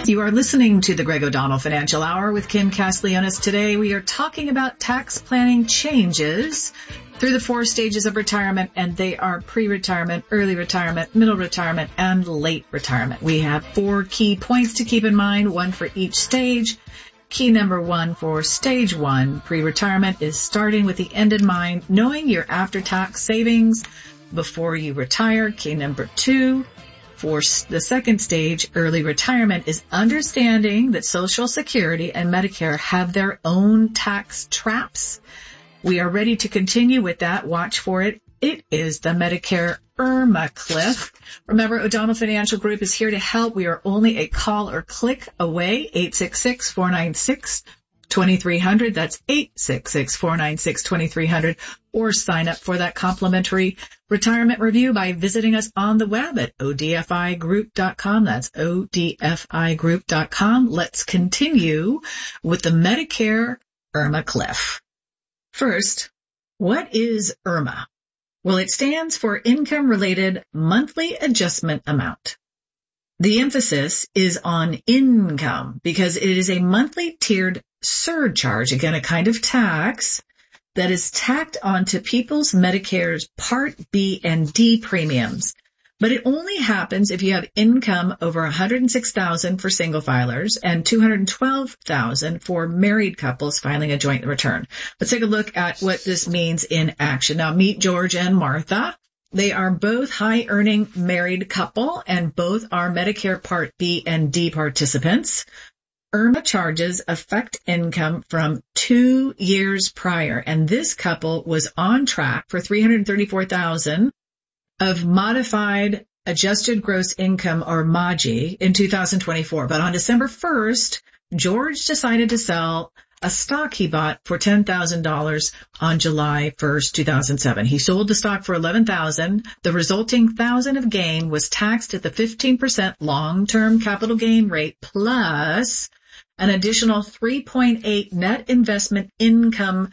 You are listening to the Greg O'Donnell Financial Hour with Kim Castellanos. Today we are talking about tax planning changes through the 4 stages of retirement, and they are pre-retirement, early retirement, middle retirement, and late retirement. We have 4 key points to keep in mind, one for each stage. Key number 1 for stage 1, pre-retirement, is starting with the end in mind, knowing your after-tax savings before you retire. Key number 2 for the second stage, early retirement, is understanding that Social Security and Medicare have their own tax traps. We are ready to continue with that. Watch for it. It is the Medicare IRMA cliff. Remember, O'Donnell Financial Group is here to help. We are only a call or click away. 866-496-2300. That's 866-496-2300. Or sign up for that complimentary retirement review by visiting us on the web at odfigroup.com. That's odfigroup.com. Let's continue with the Medicare IRMA cliff. First, what is IRMA? Well, it stands for Income-Related Monthly Adjustment Amount. The emphasis is on income because it is a monthly tiered surcharge, again, a kind of tax that is tacked onto people's Medicare's Part B and D premiums. But it only happens if you have income over $106,000 for single filers and $212,000 for married couples filing a joint return. Let's take a look at what this means in action. Now, meet George and Martha. They are both high-earning married couple, and both are Medicare Part B and D participants. IRMA charges affect income from 2 years prior, and this couple was on track for $334,000 of modified adjusted gross income, or MAGI, in 2024. But on December 1st, George decided to sell a stock he bought for $10,000 on July 1st, 2007. He sold the stock for $11,000. The resulting $1,000 of gain was taxed at the 15% long-term capital gain rate plus an additional 3.8 net investment income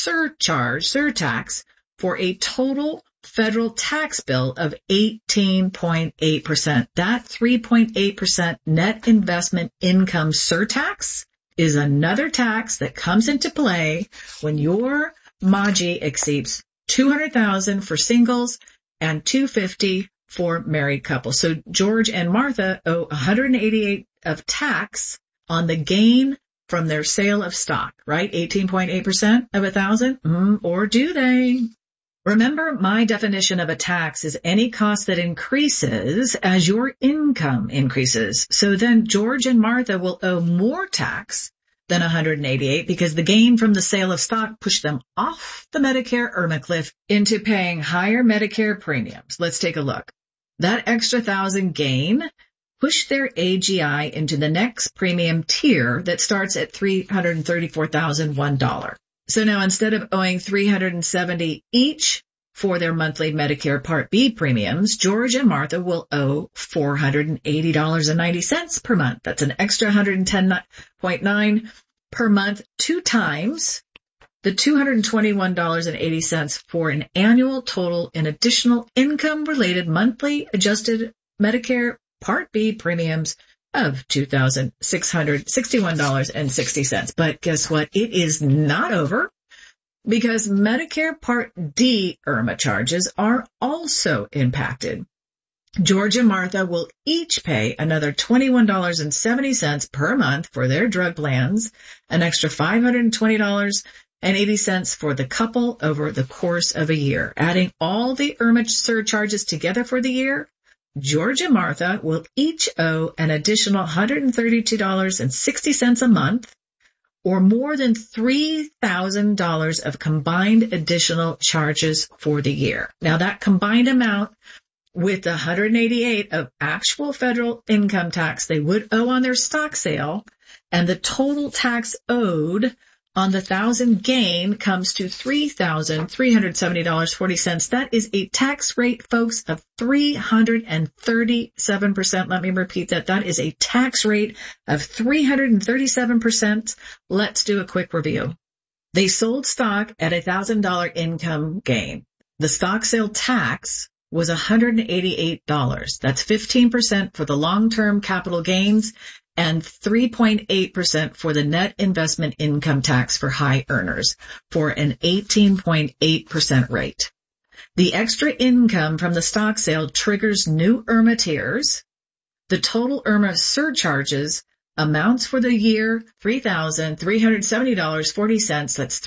surtax for a total federal tax bill of 18.8%. That 3.8% net investment income surtax is another tax that comes into play when your MAGI exceeds $200,000 for singles and $250,000 for married couples. So George and Martha owe $188 of tax on the gain from their sale of stock, right? 18.8% of $1,000, or do they? Remember, my definition of a tax is any cost that increases as your income increases. So then George and Martha will owe more tax than $188 because the gain from the sale of stock pushed them off the Medicare IRMA cliff into paying higher Medicare premiums. Let's take a look. That extra $1,000 gain pushed their AGI into the next premium tier that starts at $334,001. So now instead of owing $370 each for their monthly Medicare Part B premiums, George and Martha will owe $480.90 per month. That's an extra $110.9 per month, 2 times the $221.80 for an annual total in additional income-related monthly adjusted Medicare Part B premiums of $2,661.60. But guess what? It is not over because Medicare Part D IRMA charges are also impacted. George and Martha will each pay another $21.70 per month for their drug plans, an extra $520.80 for the couple over the course of a year. Adding all the IRMA surcharges together for the year, George and Martha will each owe an additional $132.60 a month, or more than $3,000 of combined additional charges for the year. Now that combined amount with the $188 of actual federal income tax they would owe on their stock sale and the total tax owed on the $1,000 gain comes to $3,370.40. That is a tax rate, folks, of 337%. Let me repeat that. That is a tax rate of 337%. Let's do a quick review. They sold stock at $1,000 income gain. The stock sale tax was $188. That's 15% for the long-term capital gains and 3.8% for the net investment income tax for high earners for an 18.8% rate. The extra income from the stock sale triggers new IRMA tiers. The total IRMA surcharges amounts for the year $3,370.40. That's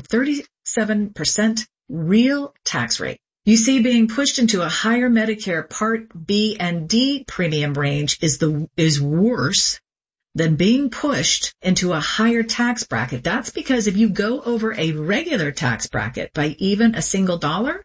337% real tax rate. You see, being pushed into a higher Medicare Part B and D premium range is worse than being pushed into a higher tax bracket. That's because if you go over a regular tax bracket by even a single dollar,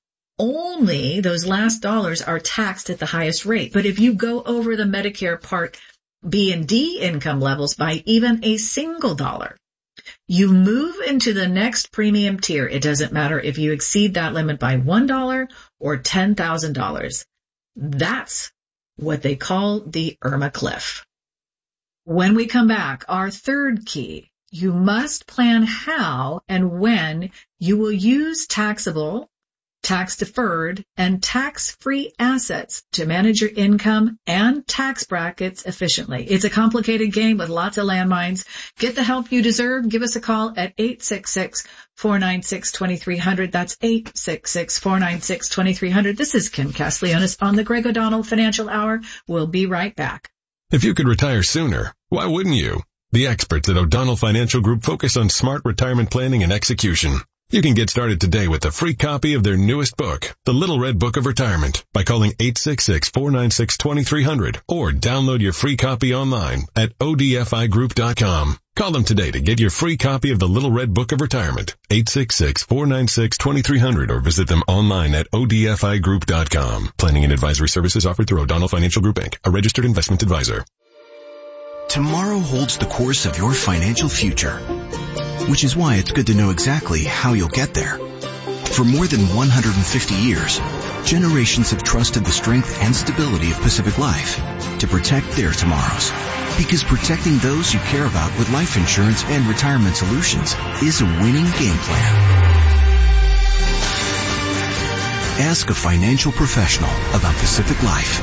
only those last dollars are taxed at the highest rate. But if you go over the Medicare Part B and D income levels by even a single dollar, you move into the next premium tier. It doesn't matter if you exceed that limit by $1 or $10,000. That's what they call the IRMA cliff. When we come back, our third key, you must plan how and when you will use taxable, tax-deferred, and tax-free assets to manage your income and tax brackets efficiently. It's a complicated game with lots of landmines. Get the help you deserve. Give us a call at 866-496-2300. That's 866-496-2300. This is Kim Castellanos on the Greg O'Donnell Financial Hour. We'll be right back. If you could retire sooner, why wouldn't you? The experts at O'Donnell Financial Group focus on smart retirement planning and execution. You can get started today with a free copy of their newest book, The Little Red Book of Retirement, by calling 866-496-2300 or download your free copy online at odfigroup.com. Call them today to get your free copy of The Little Red Book of Retirement, 866-496-2300, or visit them online at odfigroup.com. Planning and advisory services offered through O'Donnell Financial Group, Inc., a registered investment advisor. Tomorrow holds the course of your financial future, which is why it's good to know exactly how you'll get there. For more than 150 years, generations have trusted the strength and stability of Pacific Life to protect their tomorrows. Because protecting those you care about with life insurance and retirement solutions is a winning game plan. Ask a financial professional about Pacific Life.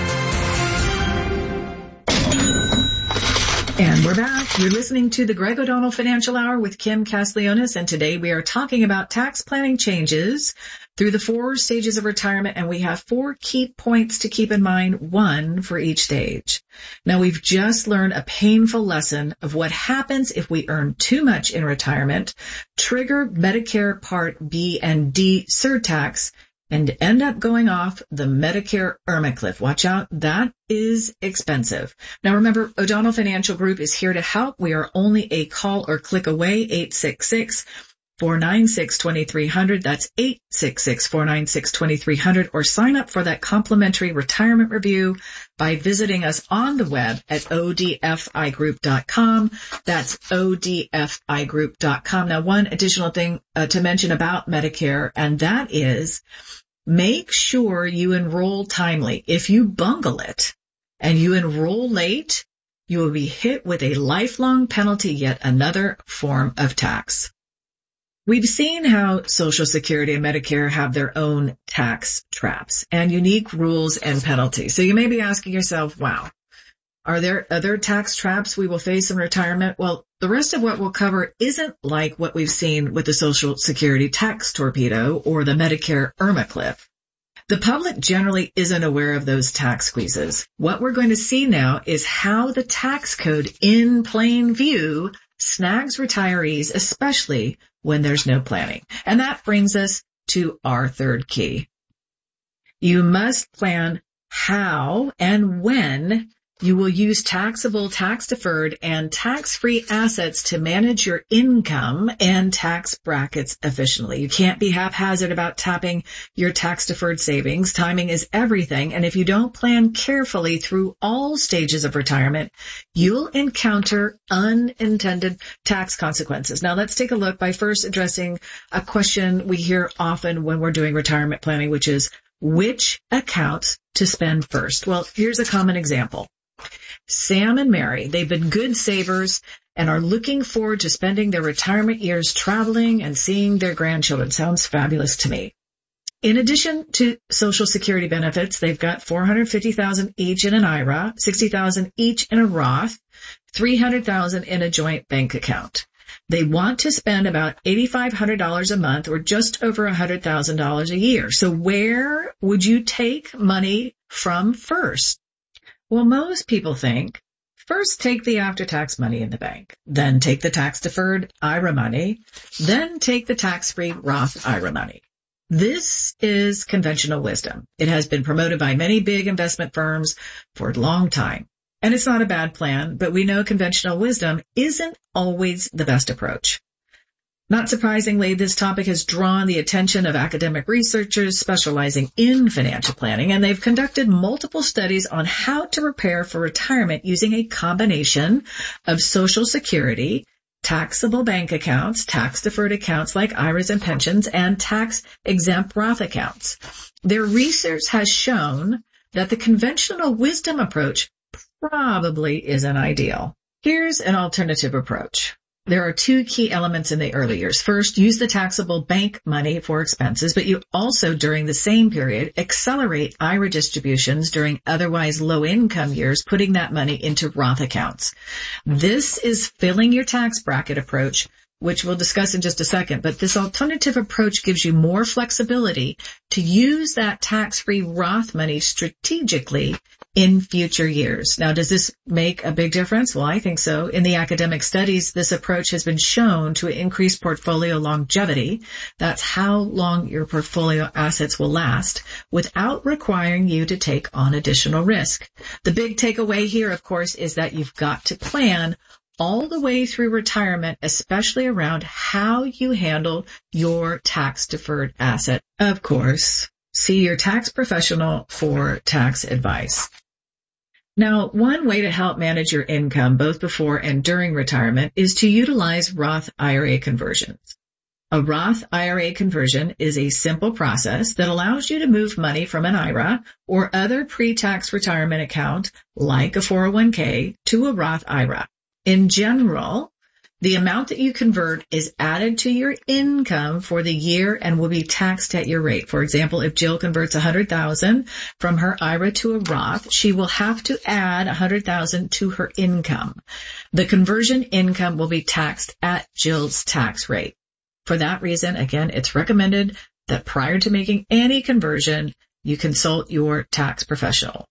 And we're back. You're listening to the Greg O'Donnell Financial Hour with Kim Castellanos, and today we are talking about tax planning changes through the 4 stages of retirement, and we have 4 key points to keep in mind, 1 for each stage. Now, we've just learned a painful lesson of what happens if we earn too much in retirement, trigger Medicare Part B and D surtax, and end up going off the Medicare IRMA cliff. Watch out. That is expensive. Now remember, O'Donnell Financial Group is here to help. We are only a call or click away, 866-496-2300. That's 866-496-2300, or sign up for that complimentary retirement review by visiting us on the web at odfigroup.com. That's odfigroup.com. Now, one additional thing to mention about Medicare, and that is make sure you enroll timely. If you bungle it and you enroll late, you will be hit with a lifelong penalty, yet another form of tax. We've seen how Social Security and Medicare have their own tax traps and unique rules and penalties. So you may be asking yourself, wow, are there other tax traps we will face in retirement? Well, the rest of what we'll cover isn't like what we've seen with the Social Security tax torpedo or the Medicare IRMA cliff. The public generally isn't aware of those tax squeezes. What we're going to see now is how the tax code in plain view snags retirees, especially when there's no planning. And that brings us to our third key. You must plan how and when you will use taxable, tax-deferred, and tax-free assets to manage your income and tax brackets efficiently. You can't be haphazard about tapping your tax-deferred savings. Timing is everything, and if you don't plan carefully through all stages of retirement, you'll encounter unintended tax consequences. Now, let's take a look by first addressing a question we hear often when we're doing retirement planning, which is, which accounts to spend first? Well, here's a common example. Sam and Mary, they've been good savers and are looking forward to spending their retirement years traveling and seeing their grandchildren. Sounds fabulous to me. In addition to Social Security benefits, they've got $450,000 each in an IRA, $60,000 each in a Roth, $300,000 in a joint bank account. They want to spend about $8,500 a month, or just over $100,000 a year. So where would you take money from first? Well, most people think, first take the after-tax money in the bank, then take the tax-deferred IRA money, then take the tax-free Roth IRA money. This is conventional wisdom. It has been promoted by many big investment firms for a long time. And it's not a bad plan, but we know conventional wisdom isn't always the best approach. Not surprisingly, this topic has drawn the attention of academic researchers specializing in financial planning, and they've conducted multiple studies on how to prepare for retirement using a combination of Social Security, taxable bank accounts, tax-deferred accounts like IRAs and pensions, and tax-exempt Roth accounts. Their research has shown that the conventional wisdom approach probably isn't ideal. Here's an alternative approach. There are two key elements in the early years. First, use the taxable bank money for expenses, but you also, during the same period, accelerate IRA distributions during otherwise low-income years, putting that money into Roth accounts. This is filling your tax bracket approach, which we'll discuss in just a second, but this alternative approach gives you more flexibility to use that tax-free Roth money strategically in future years. Now, does this make a big difference? Well, I think so. In the academic studies, this approach has been shown to increase portfolio longevity. That's how long your portfolio assets will last without requiring you to take on additional risk. The big takeaway here, of course, is that you've got to plan all the way through retirement, especially around how you handle your tax-deferred asset. Of course, see your tax professional for tax advice. Now, one way to help manage your income both before and during retirement is to utilize Roth IRA conversions. A Roth IRA conversion is a simple process that allows you to move money from an IRA or other pre-tax retirement account like a 401k to a Roth IRA. In general, the amount that you convert is added to your income for the year and will be taxed at your rate. For example, if Jill converts $100,000 from her IRA to a Roth, she will have to add $100,000 to her income. The conversion income will be taxed at Jill's tax rate. For that reason, again, it's recommended that prior to making any conversion, you consult your tax professional.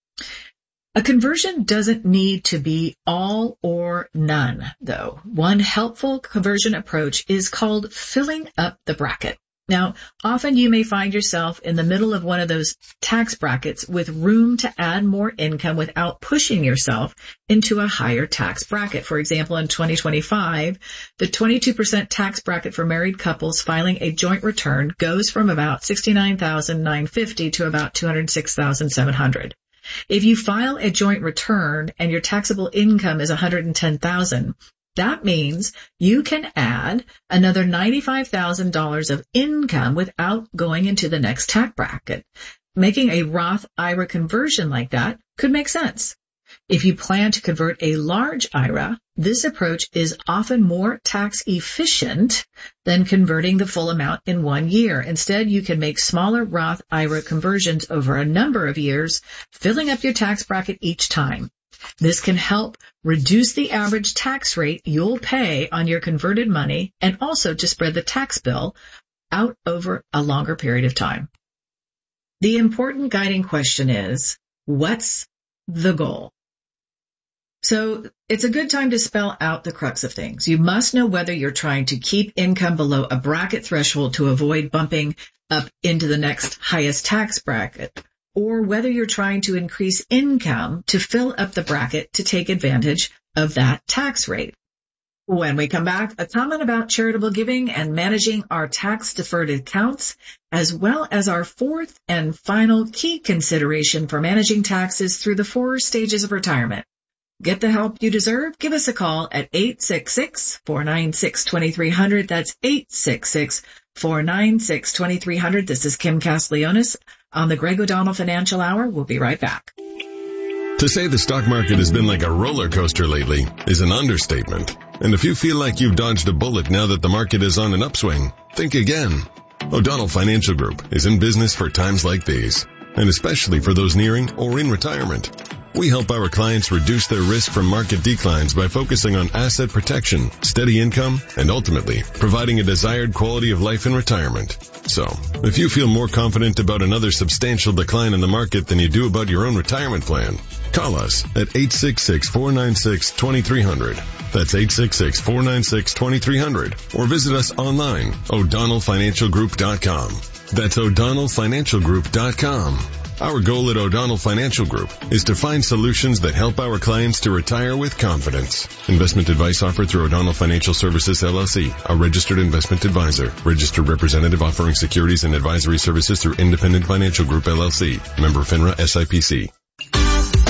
A conversion doesn't need to be all or none, though. One helpful conversion approach is called filling up the bracket. Now, often you may find yourself in the middle of one of those tax brackets with room to add more income without pushing yourself into a higher tax bracket. For example, in 2025, the 22% tax bracket for married couples filing a joint return goes from about $69,950 to about $206,700. If you file a joint return and your taxable income is $110,000, that means you can add another $95,000 of income without going into the next tax bracket. Making a Roth IRA conversion like that could make sense. If you plan to convert a large IRA, this approach is often more tax efficient than converting the full amount in 1 year. Instead, you can make smaller Roth IRA conversions over a number of years, filling up your tax bracket each time. This can help reduce the average tax rate you'll pay on your converted money and also to spread the tax bill out over a longer period of time. The important guiding question is, what's the goal? So it's a good time to spell out the crux of things. You must know whether you're trying to keep income below a bracket threshold to avoid bumping up into the next highest tax bracket, or whether you're trying to increase income to fill up the bracket to take advantage of that tax rate. When we come back, a comment about charitable giving and managing our tax-deferred accounts, as well as our fourth and final key consideration for managing taxes through the 4 stages of retirement. Get the help you deserve. Give us a call at 866-496-2300. That's 866-496-2300. This is Kim Castiglionis on the Greg O'Donnell Financial Hour. We'll be right back. To say the stock market has been like a roller coaster lately is an understatement. And if you feel like you've dodged a bullet now that the market is on an upswing, think again. O'Donnell Financial Group is in business for times like these, and especially for those nearing or in retirement. We help our clients reduce their risk from market declines by focusing on asset protection, steady income, and ultimately providing a desired quality of life in retirement. So, if you feel more confident about another substantial decline in the market than you do about your own retirement plan, call us at 866-496-2300. That's 866-496-2300. Or visit us online, o'donnellfinancialgroup.com. That's o'donnellfinancialgroup.com. Our goal at O'Donnell Financial Group is to find solutions that help our clients to retire with confidence. Investment advice offered through O'Donnell Financial Services, LLC, a registered investment advisor. Registered representative offering securities and advisory services through Independent Financial Group, LLC. Member FINRA SIPC.